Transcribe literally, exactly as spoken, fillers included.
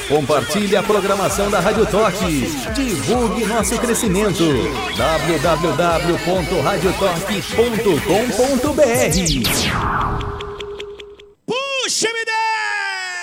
Compartilhe a programação da Rádio Toque. Divulgue nosso crescimento. w w w ponto rádio toque ponto com ponto b r